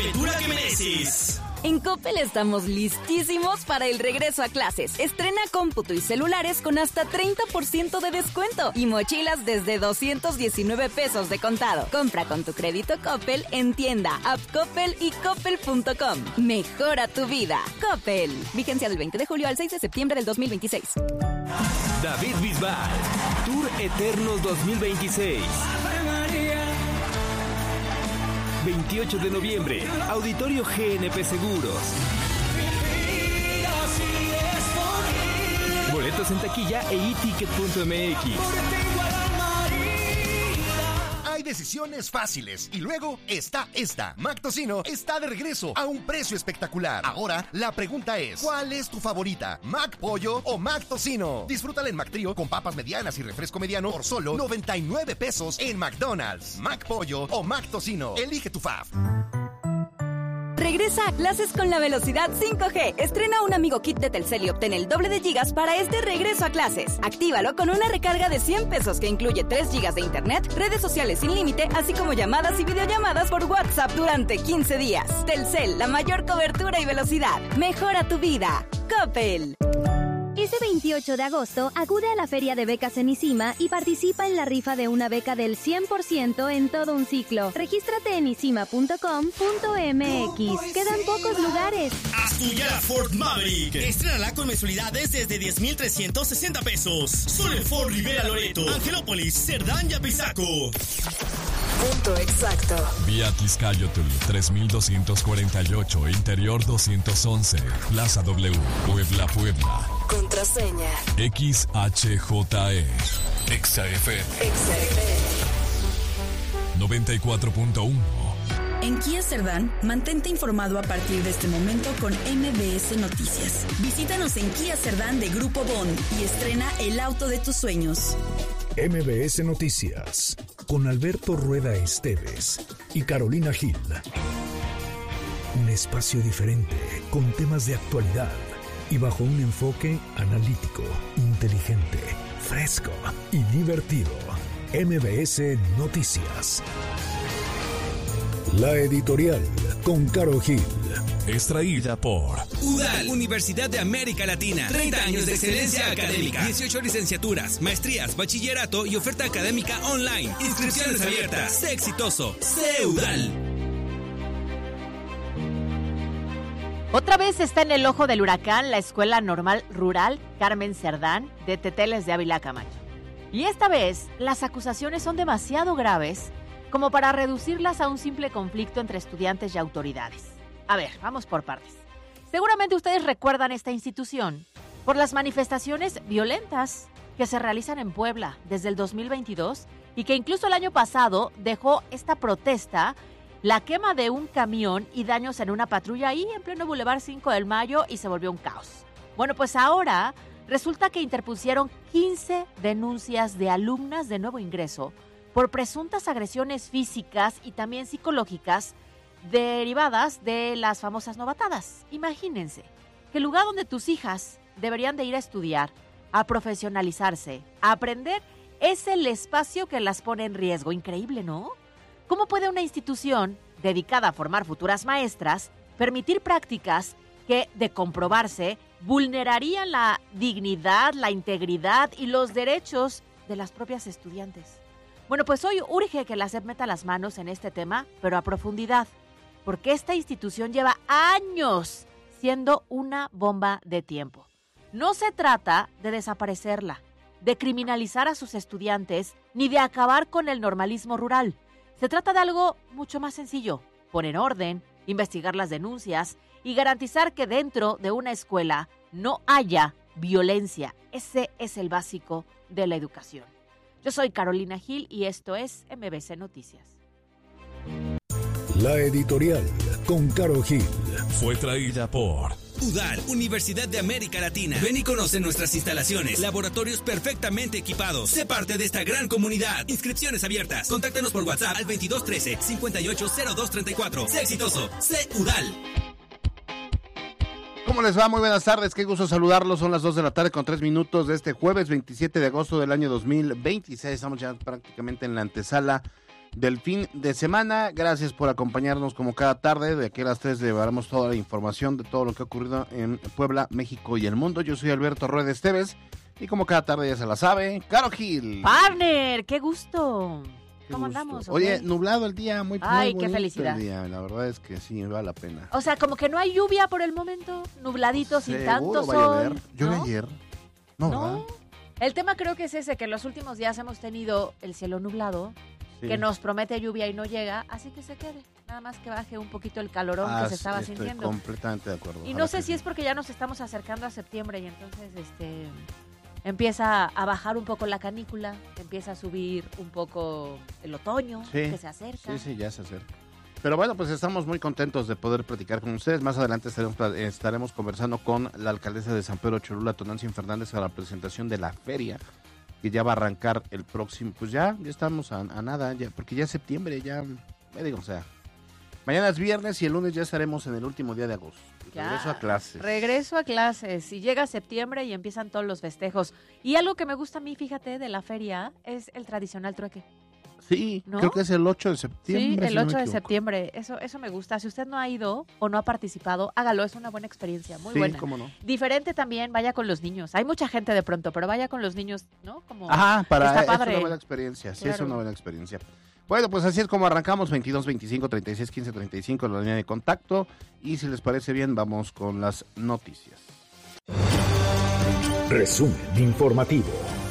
Cultura que mereces. En Coppel estamos listísimos para el regreso a clases. Estrena cómputo y celulares con hasta 30% de descuento y mochilas desde 219 pesos de contado. Compra con tu crédito Coppel en tienda, app Coppel y coppel.com. Mejora tu vida. Coppel. Vigencia del 20 de julio al 6 de septiembre del 2026. David Bisbal, Tour Eternos 2026. 28 de noviembre, Auditorio GNP Seguros. Boletos en taquilla e eticket.mx. Hay decisiones fáciles y luego está esta. Mac Tocino está de regreso a un precio espectacular. Ahora la pregunta es, ¿cuál es tu favorita? ¿Mac Pollo o Mac Tocino? Disfrútala en Mac Trío con papas medianas y refresco mediano por solo 99 pesos en McDonald's. Mac Pollo o Mac Tocino. Elige tu fav. Regresa a clases con la velocidad 5G. Estrena un amigo kit de Telcel y obtén el doble de gigas para este regreso a clases. Actívalo con una recarga de 100 pesos que incluye 3 gigas de internet, redes sociales sin límite, así como llamadas y videollamadas por WhatsApp durante 15 días. Telcel, la mayor cobertura y velocidad. Mejora tu vida. Coppel. Este 28 de agosto, acude a la Feria de Becas en ICIMA y participa en la rifa de una beca del 100% en todo un ciclo. Regístrate en isima.com.mx. Quedan pocos lugares. Haz tuya la Ford Maverick. Estrénala con mensualidades desde 10,360 pesos. Solo en Ford Rivera Loreto, Angelópolis, Cerdán y Apizaco. Punto exacto. Vía Tizcayotl 3248, Interior 211, Plaza W, Puebla. Contraseña. XHJE. XFM. 94.1. En Kia Cerdán, mantente informado a partir de este momento con MBS Noticias. Visítanos en Kia Cerdán de Grupo Bond y estrena el auto de tus sueños. MBS Noticias, con Alberto Rueda Esteves y Carolina Gil. Un espacio diferente, con temas de actualidad y bajo un enfoque analítico, inteligente, fresco y divertido. MBS Noticias. La editorial con Caro Gil. Extraída por UDAL, Universidad de América Latina. 30 años de excelencia académica. 18 licenciaturas, maestrías, bachillerato y oferta académica online. Inscripciones abiertas. Sé exitoso. Sé UDAL. Otra vez está en el ojo del huracán la Escuela Normal Rural Carmen Cerdán de Teteles de Ávila Camacho. Y esta vez las acusaciones son demasiado graves como para reducirlas a un simple conflicto entre estudiantes y autoridades. A ver, vamos por partes. Seguramente ustedes recuerdan esta institución por las manifestaciones violentas que se realizan en Puebla desde el 2022 y que incluso el año pasado dejó esta protesta, la quema de un camión y daños en una patrulla ahí en pleno Boulevard 5 de Mayo y se volvió un caos. Bueno, pues ahora resulta que interpusieron 15 denuncias de alumnas de nuevo ingreso por presuntas agresiones físicas y también psicológicas derivadas de las famosas novatadas. Imagínense que el lugar donde tus hijas deberían de ir a estudiar, a profesionalizarse, a aprender, es el espacio que las pone en riesgo. Increíble, ¿no? ¿Cómo puede una institución dedicada a formar futuras maestras permitir prácticas que, de comprobarse, vulnerarían la dignidad, la integridad y los derechos de las propias estudiantes? Bueno, pues hoy urge que la SEP meta las manos en este tema, pero a profundidad, porque esta institución lleva años siendo una bomba de tiempo. No se trata de desaparecerla, de criminalizar a sus estudiantes, ni de acabar con el normalismo rural. Se trata de algo mucho más sencillo: poner orden, investigar las denuncias y garantizar que dentro de una escuela no haya violencia. Ese es el básico de la educación. Yo soy Carolina Gil y esto es MBC Noticias. La editorial con Caro Gil. Fue traída por UDAL, Universidad de América Latina. Ven y conoce nuestras instalaciones, laboratorios perfectamente equipados. Sé parte de esta gran comunidad. Inscripciones abiertas. Contáctanos por WhatsApp al 2213-580234. Sé exitoso. Sé UDAL. ¿Cómo les va? Muy buenas tardes, qué gusto saludarlos. Son las 2 de la tarde con 3 minutos de este jueves 27 de agosto del año 2026. Estamos ya prácticamente en la antesala del fin de semana. Gracias por acompañarnos como cada tarde. De aquí a las 3 llevaremos toda la información de todo lo que ha ocurrido en Puebla, México y el mundo. Yo soy Alberto Rueda Esteves y como cada tarde ya se la sabe, Caro Gil. ¡Partner! ¡Qué gusto! ¿Cómo andamos? Oye, nublado el día, muy Ay, bonito qué felicidad. el día. La verdad es que sí, vale la pena. O sea, como que no hay lluvia por el momento, nubladito, sin tanto Seguro va a llover. sol. Llueve ¿no? ayer. No, ¿verdad? El tema creo que es ese, que en los últimos días hemos tenido el cielo nublado, Sí. que nos promete lluvia y no llega, así que se quede. Nada más que baje un poquito el calorón que se estaba sintiendo. Estoy completamente de acuerdo. Y no sé si es porque ya nos estamos acercando a septiembre y entonces empieza a bajar un poco la canícula, empieza a subir un poco el otoño, que se acerca. Sí, ya se acerca. Pero bueno, pues estamos muy contentos de poder platicar con ustedes. Más adelante estaremos conversando con la alcaldesa de San Pedro Cholula, Tonantzin Fernández, a la presentación de la feria, que ya va a arrancar el próximo, pues ya estamos a nada, ya, porque ya es septiembre, mañana es viernes y el lunes ya estaremos en el último día de agosto. Regreso a clases. Regreso a clases y llega septiembre y empiezan todos los festejos. Y algo que me gusta a mí, fíjate, de la feria es el tradicional trueque. Sí, ¿no? Creo que es el 8 de septiembre. Sí, el 8 de septiembre. Eso me gusta. Si usted no ha ido o no ha participado, hágalo. Es una buena experiencia, muy buena. Cómo no. Diferente también, vaya con los niños. Hay mucha gente de pronto, pero vaya con los niños, ¿no? Como está padre. Es una buena experiencia. Sí, claro. es una buena experiencia. Bueno, pues así es como arrancamos, 22 25 36 15 35 en la línea de contacto. Y si les parece bien, vamos con las noticias. Resumen informativo.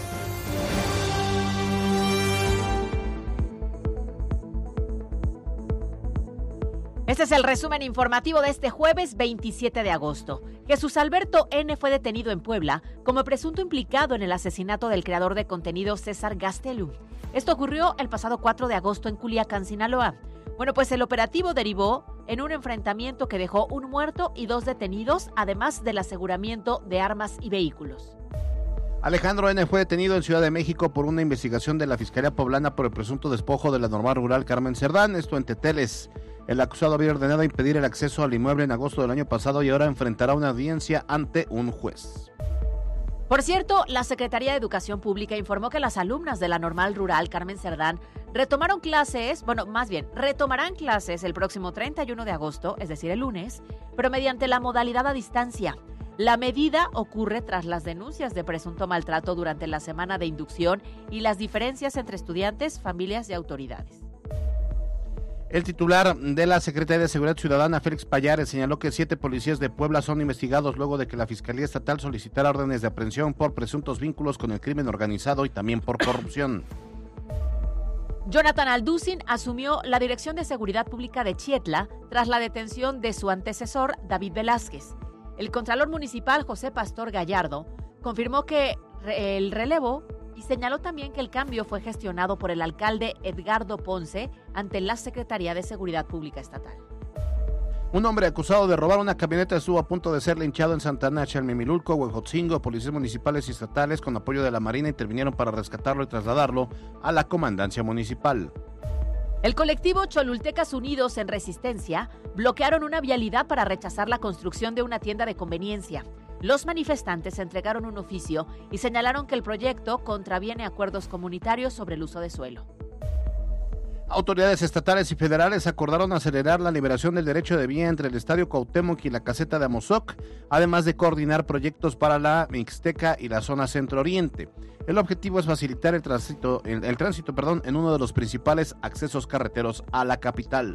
Este es el resumen informativo de este jueves 27 de agosto. Jesús Alberto N. fue detenido en Puebla como presunto implicado en el asesinato del creador de contenido César Gastelum. Esto ocurrió el pasado 4 de agosto en Culiacán, Sinaloa. Bueno, pues el operativo derivó en un enfrentamiento que dejó un muerto y 2 detenidos, además del aseguramiento de armas y vehículos. Alejandro N. fue detenido en Ciudad de México por una investigación de la Fiscalía Poblana por el presunto despojo de la normal rural Carmen Cerdán, esto en Teteles. El acusado había ordenado impedir el acceso al inmueble en agosto del año pasado y ahora enfrentará una audiencia ante un juez. Por cierto, la Secretaría de Educación Pública informó que las alumnas de la normal rural Carmen Cerdán retomarán clases el próximo 31 de agosto, es decir, el lunes, pero mediante la modalidad a distancia. La medida ocurre tras las denuncias de presunto maltrato durante la semana de inducción y las diferencias entre estudiantes, familias y autoridades. El titular de la Secretaría de Seguridad Ciudadana, Félix Payares, señaló que 7 policías de Puebla son investigados luego de que la Fiscalía Estatal solicitara órdenes de aprehensión por presuntos vínculos con el crimen organizado y también por corrupción. Jonathan Alducin asumió la Dirección de Seguridad Pública de Chietla tras la detención de su antecesor, David Velázquez. El contralor municipal, José Pastor Gallardo, confirmó que el relevo y señaló también que el cambio fue gestionado por el alcalde Edgardo Ponce ante la Secretaría de Seguridad Pública Estatal. Un hombre acusado de robar una camioneta estuvo a punto de ser linchado en Santana, Chalmimilulco, Huejotzingo. Policías municipales y estatales con apoyo de la Marina intervinieron para rescatarlo y trasladarlo a la comandancia municipal. El colectivo Cholultecas Unidos en Resistencia bloquearon una vialidad para rechazar la construcción de una tienda de conveniencia. Los manifestantes entregaron un oficio y señalaron que el proyecto contraviene acuerdos comunitarios sobre el uso de suelo. Autoridades estatales y federales acordaron acelerar la liberación del derecho de vía entre el Estadio Cuauhtémoc y la caseta de Amozoc, además de coordinar proyectos para la Mixteca y la zona centro-oriente. El objetivo es facilitar el tránsito en uno de los principales accesos carreteros a la capital.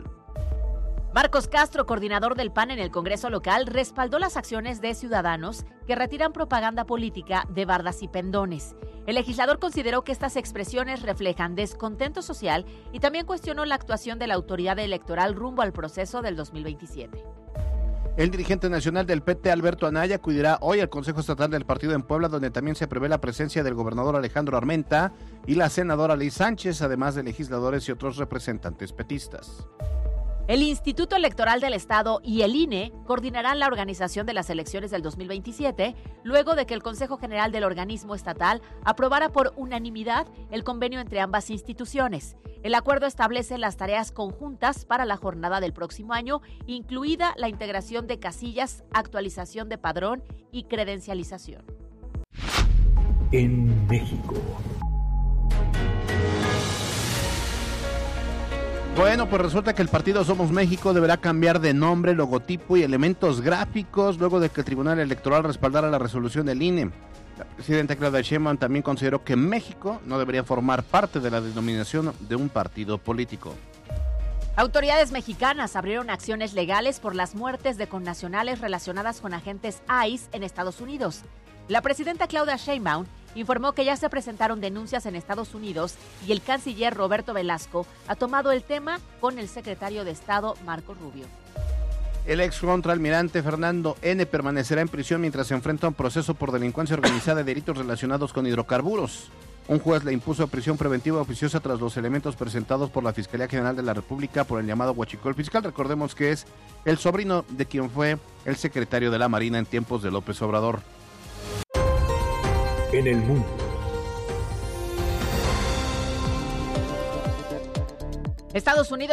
Marcos Castro, coordinador del PAN en el Congreso local, respaldó las acciones de ciudadanos que retiran propaganda política de bardas y pendones. El legislador consideró que estas expresiones reflejan descontento social y también cuestionó la actuación de la autoridad electoral rumbo al proceso del 2027. El dirigente nacional del PT, Alberto Anaya, acudirá hoy al Consejo Estatal del Partido en Puebla, donde también se prevé la presencia del gobernador Alejandro Armenta y la senadora Liz Sánchez, además de legisladores y otros representantes petistas. El Instituto Electoral del Estado y el INE coordinarán la organización de las elecciones del 2027, luego de que el Consejo General del organismo estatal aprobara por unanimidad el convenio entre ambas instituciones. El acuerdo establece las tareas conjuntas para la jornada del próximo año, incluida la integración de casillas, actualización de padrón y credencialización. En México. Bueno, pues resulta que el partido Somos México deberá cambiar de nombre, logotipo y elementos gráficos luego de que el Tribunal Electoral respaldara la resolución del INE. La presidenta Claudia Sheinbaum también consideró que México no debería formar parte de la denominación de un partido político. Autoridades mexicanas abrieron acciones legales por las muertes de connacionales relacionadas con agentes ICE en Estados Unidos. La presidenta Claudia Sheinbaum informó que ya se presentaron denuncias en Estados Unidos y el canciller Roberto Velasco ha tomado el tema con el secretario de Estado Marco Rubio. El ex contraalmirante Fernando N. permanecerá en prisión mientras se enfrenta a un proceso por delincuencia organizada y delitos relacionados con hidrocarburos. Un juez le impuso prisión preventiva oficiosa tras los elementos presentados por la Fiscalía General de la República por el llamado huachicol fiscal. Recordemos que es el sobrino de quien fue el secretario de la Marina en tiempos de López Obrador. En el mundo. Estados Unidos